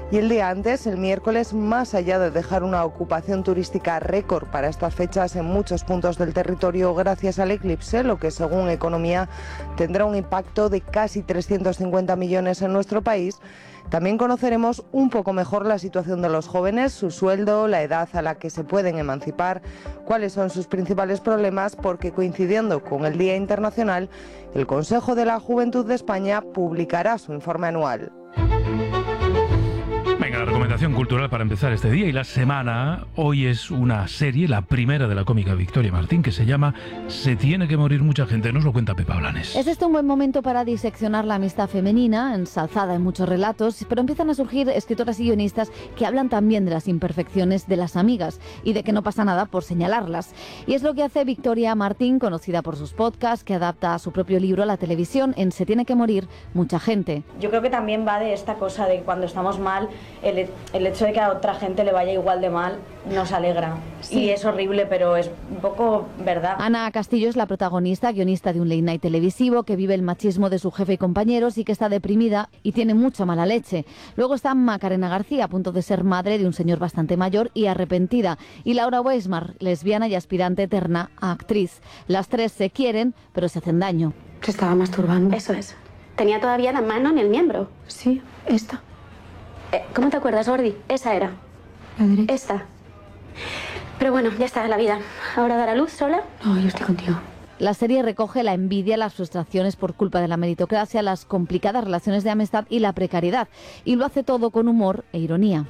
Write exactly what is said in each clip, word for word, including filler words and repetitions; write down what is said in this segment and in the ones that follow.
Y el día antes, el miércoles, más allá de dejar una ocupación turística récord para estas fechas en muchos puntos del territorio gracias al eclipse, lo que según Economía tendrá un impacto de casi trescientos cincuenta millones en nuestro país, también conoceremos un poco mejor la situación de los jóvenes, su sueldo, la edad a la que se pueden emancipar, cuáles son sus principales problemas, porque coincidiendo con el Día Internacional, el Consejo de la Juventud de España publicará su informe anual. Venga, la recomendación cultural para empezar este día y la semana. Hoy es una serie, la primera de la cómica Victoria Martín, que se llama Se tiene que morir mucha gente. Nos lo cuenta Pepa Blanes. Es este un buen momento para diseccionar la amistad femenina, ensalzada en muchos relatos, pero empiezan a surgir escritoras y guionistas que hablan también de las imperfecciones de las amigas y de que no pasa nada por señalarlas. Y es lo que hace Victoria Martín, conocida por sus podcasts, que adapta su propio libro a la televisión en Se tiene que morir mucha gente. Yo creo que también va de esta cosa de cuando estamos mal, El, el hecho de que a otra gente le vaya igual de mal nos alegra. Sí. Y es horrible, pero es un poco verdad. Ana Castillo es la protagonista, guionista de un late night televisivo que vive el machismo de su jefe y compañeros y que está deprimida y tiene mucha mala leche. Luego está Macarena García, a punto de ser madre de un señor bastante mayor y arrepentida. Y Laura Weismar, lesbiana y aspirante eterna a actriz. Las tres se quieren, pero se hacen daño. Se estaba masturbando. Eso es. Tenía todavía la mano en el miembro. Sí, esta. Eh, ¿Cómo te acuerdas, Gordi? Esa era. La derecha. Esta. Pero bueno, ya está, la vida. ¿Ahora dar a luz sola? No, yo estoy contigo. La serie recoge la envidia, las frustraciones por culpa de la meritocracia, las complicadas relaciones de amistad y la precariedad. Y lo hace todo con humor e ironía.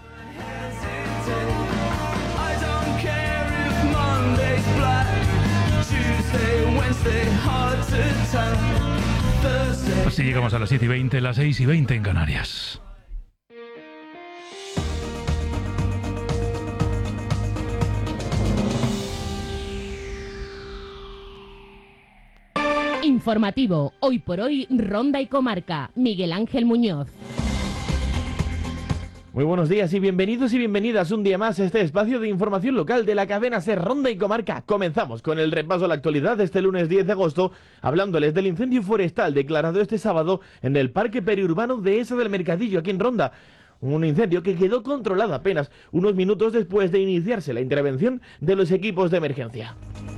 Así llegamos a las siete y veinte, las seis y veinte en Canarias. Informativo, hoy por hoy, Ronda y Comarca. Miguel Ángel Muñoz. Muy buenos días y bienvenidos y bienvenidas un día más a este espacio de información local de la cadena SER Ronda y Comarca. Comenzamos con el repaso a la actualidad de este lunes diez de agosto, hablándoles del incendio forestal declarado este sábado en el Parque Periurbano de Esa del Mercadillo, aquí en Ronda. Un incendio que quedó controlado apenas unos minutos después de iniciarse la intervención de los equipos de emergencia.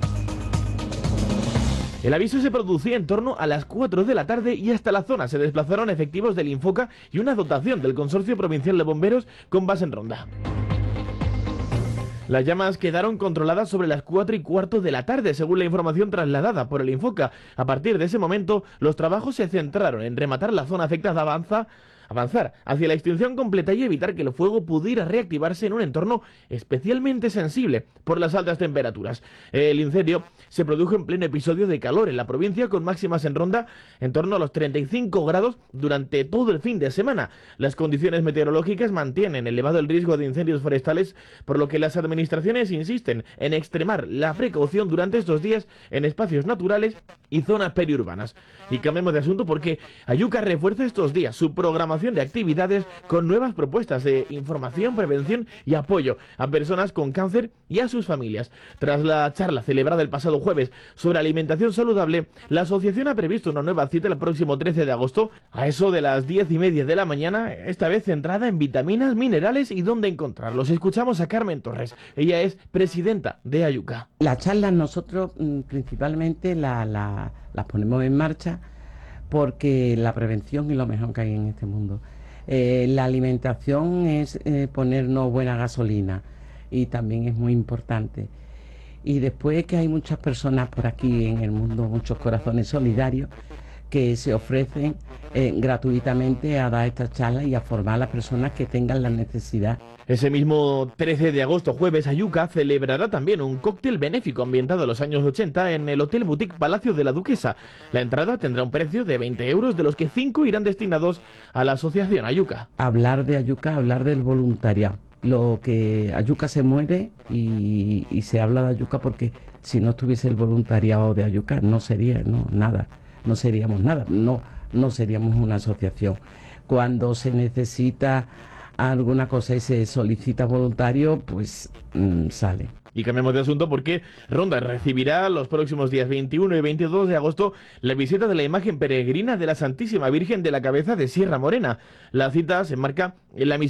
El aviso se producía en torno a las cuatro de la tarde y hasta la zona se desplazaron efectivos del Infoca y una dotación del Consorcio Provincial de Bomberos con base en Ronda. Las llamas quedaron controladas sobre las cuatro y cuarto de la tarde, según la información trasladada por el Infoca. A partir de ese momento, los trabajos se centraron en rematar la zona afectada avanza, avanzar hacia la extinción completa y evitar que el fuego pudiera reactivarse en un entorno especialmente sensible por las altas temperaturas. El incendio se produjo en pleno episodio de calor en la provincia, con máximas en Ronda en torno a los treinta y cinco grados durante todo el fin de semana. Las condiciones meteorológicas mantienen elevado el riesgo de incendios forestales, por lo que las administraciones insisten en extremar la precaución durante estos días en espacios naturales y zonas periurbanas. Y cambiemos de asunto porque Ayuca refuerza estos días su programación de actividades con nuevas propuestas de información, prevención y apoyo a personas con cáncer y a sus familias. Tras la charla celebrada el pasado jueves sobre alimentación saludable, la asociación ha previsto una nueva cita el próximo trece de agosto a eso de las diez y media de la mañana, esta vez centrada en vitaminas, minerales y dónde encontrarlos. Escuchamos a Carmen Torres, ella es presidenta de Ayuca. Las charlas nosotros principalmente las la, la ponemos en marcha porque la prevención es lo mejor que hay en este mundo. Eh, la alimentación es eh, ponernos buena gasolina y también es muy importante. Y después que hay muchas personas por aquí en el mundo, muchos corazones solidarios, que se ofrecen eh, gratuitamente a dar estas charlas y a formar a las personas que tengan la necesidad. Ese mismo trece de agosto, jueves, Ayuca celebrará también un cóctel benéfico ambientado en los años ochenta en el Hotel Boutique Palacio de la Duquesa. La entrada tendrá un precio de veinte euros, de los que cinco irán destinados a la asociación Ayuca. Hablar de Ayuca, hablar del voluntariado. Lo que Ayuca se muere y, y se habla de Ayuca porque si no estuviese el voluntariado de Ayuca no sería no, nada. No seríamos nada, no, no seríamos una asociación. Cuando se necesita alguna cosa y se solicita voluntario, pues mmm, sale. Y cambiamos de asunto porque Ronda recibirá los próximos días veintiuno y veintidós de agosto la visita de la imagen peregrina de la Santísima Virgen de la Cabeza de Sierra Morena. La cita se enmarca en la misión